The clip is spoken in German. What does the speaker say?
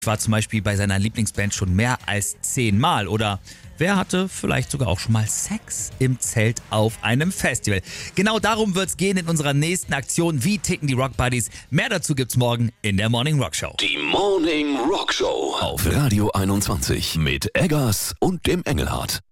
war zum Beispiel bei seiner Lieblingsband schon mehr als 10 Mal. Oder wer hatte vielleicht sogar auch schon mal Sex im Zelt auf einem Festival? Genau darum wird's gehen in unserer nächsten Aktion. Wie ticken die Rock Buddies? Mehr dazu gibt's morgen in der Morning Rock Show. Die Morning Rock Show auf Radio 21 mit Eggers und dem Engelhardt.